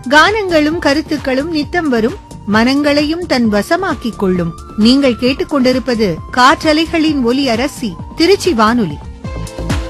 கானங்களும் கருத்துக்களும் நித்தம் வரும், மனங்களையும் தன் வசமாக்கிக் கொள்ளும். நீங்கள் கேட்டுக்கொண்டிருப்பது காற்றலைகளின் ஒலி அரசி திருச்சி வானொலி.